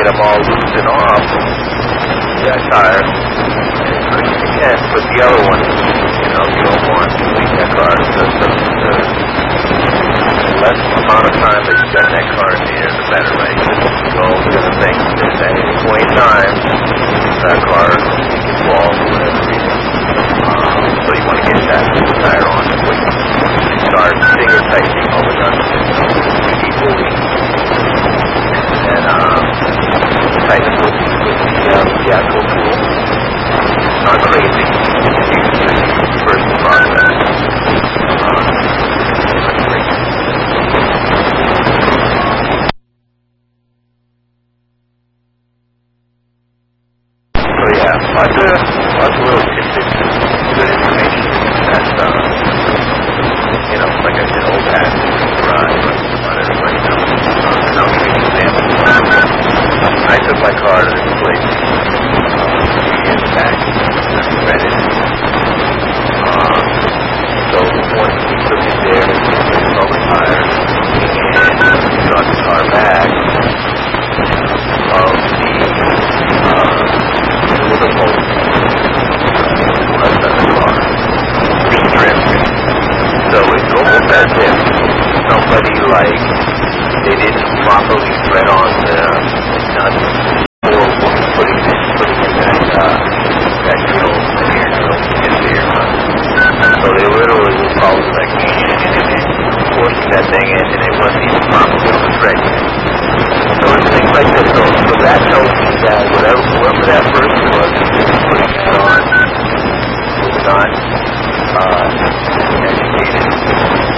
them all loose and off that tire as quick as you can. Put the other one, you don't want to leave that car. The less amount of time that you got in that car in the air, the better, right? So we're going to think that at any point in time, that car can fall for whatever reason. So you want to get that tire on quick. Start finger tightening all the time. Keep moving. And tighten with the actual tool. Not crazy. You first process. So yeah, lots of little tidbits, good information. That's like I said, old hats, garage, not everybody knows. I'll give you an example. I took my car to this place a few years back. I read it. So once we took it there, we took all the tires, and we got the car back of the little boat left on the car. Trim. So it's almost as if somebody, they didn't properly thread on the nuts or putting in that drill, the air drill, in the air nut. So they literally were probably forcing that thing in, and it wasn't even properly on the thread. So it's things like this. So that tells me that whoever that person was putting that on was not educated.